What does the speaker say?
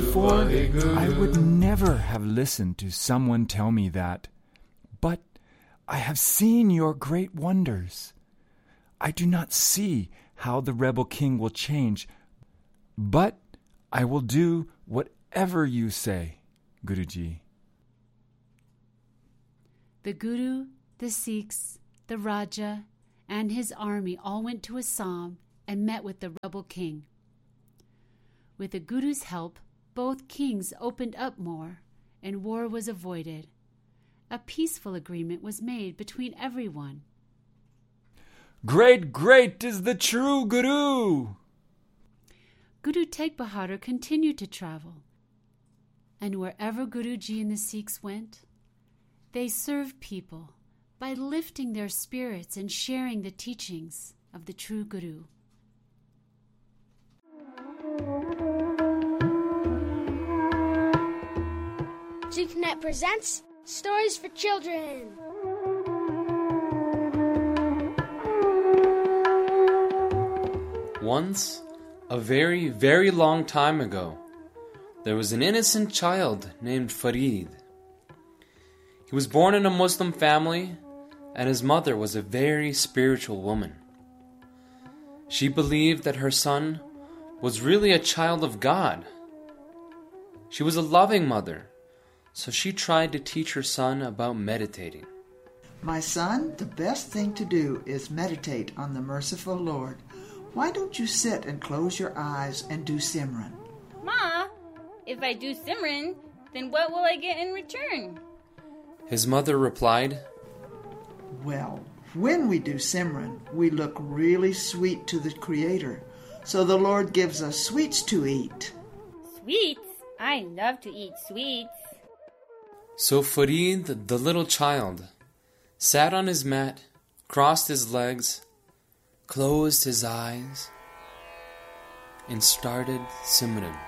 Before, I would never have listened to someone tell me that. But I have seen your great wonders. I do not see how the rebel king will change, but I will do whatever you say, Guruji. The Guru, the Sikhs, the Raja, and his army all went to Assam and met with the rebel king. With the Guru's help, both kings opened up more, and war was avoided. A peaceful agreement was made between everyone. Great, great is the true Guru! Guru Tegh Bahadur continued to travel, and wherever Guruji and the Sikhs went, they served people by lifting their spirits and sharing the teachings of the true Guru. GConnect presents Stories for Children. Once, a very, very long time ago, there was an innocent child named Farid. He was born in a Muslim family, and his mother was a very spiritual woman. She believed that her son was really a child of God. She was a loving mother, so she tried to teach her son about meditating. My son, the best thing to do is meditate on the merciful Lord. Why don't you sit and close your eyes and do Simran? Ma, if I do Simran, then what will I get in return? His mother replied, Well, when we do Simran, we look really sweet to the Creator, so the Lord gives us sweets to eat. Sweets? I love to eat sweets. So Farid, the little child, sat on his mat, crossed his legs, closed his eyes, and started Simran.